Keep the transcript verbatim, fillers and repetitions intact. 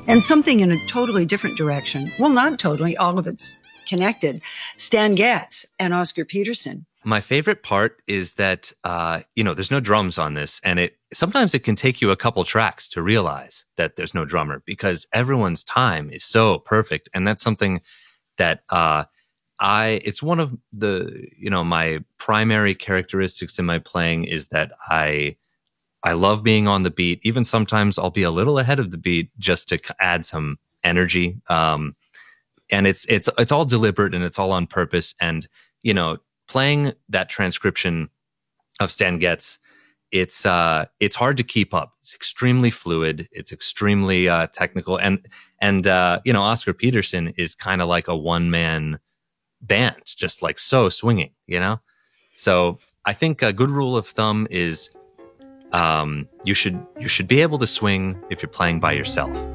And something in a totally different direction. Well, not totally, all of it's connected. Stan Getz and Oscar Peterson. My favorite part is that, uh, you know, there's no drums on this, and it sometimes it can take you a couple tracks to realize that there's no drummer because everyone's time is so perfect. And that's something that uh, I, it's one of the, you know, my primary characteristics in my playing is that I, I love being on the beat. Even sometimes I'll be a little ahead of the beat just to add some energy. Um, and it's, it's, it's all deliberate and it's all on purpose. And, you know, playing that transcription of Stan Getz, it's uh, it's hard to keep up. It's extremely fluid. It's extremely uh, technical, and and uh, you know, Oscar Peterson is kind of like a one man band, just like so swinging. You know, so I think a good rule of thumb is um, you should you should be able to swing if you're playing by yourself.